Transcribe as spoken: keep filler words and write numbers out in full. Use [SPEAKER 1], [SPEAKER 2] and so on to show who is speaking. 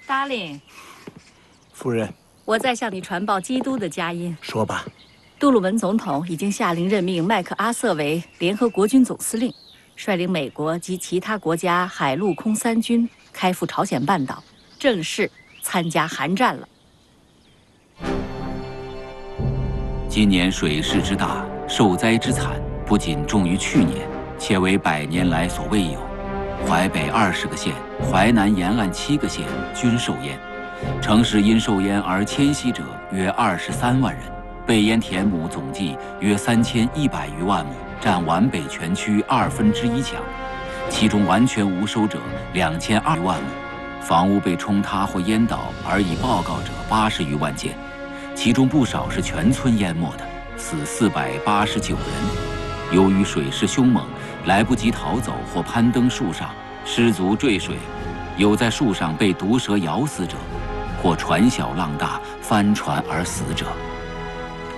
[SPEAKER 1] Darling，
[SPEAKER 2] 夫人，
[SPEAKER 1] 我在向你传报基督的佳音。
[SPEAKER 2] 说吧。
[SPEAKER 1] 杜鲁门总统已经下令任命麦克阿瑟为联合国军总司令，率领美国及其他国家海陆空三军开赴朝鲜半岛，正式参加韩战了。
[SPEAKER 3] 今年水势之大，受灾之惨，不仅重于去年，且为百年来所未有。淮北二十个县，淮南沿岸七个县均受淹，城市因受淹而迁徙者约二十三万人，被淹田亩总计约三千一百余万亩，占皖北全区二分之一强。其中完全无收者两千二万亩，房屋被冲塌或淹倒而已报告者八十余万件，其中不少是全村淹没的，死四百八十九人。由于水势凶猛，来不及逃走或攀登树上，失足坠水，有在树上被毒蛇咬死者，或船小浪大翻船而死者。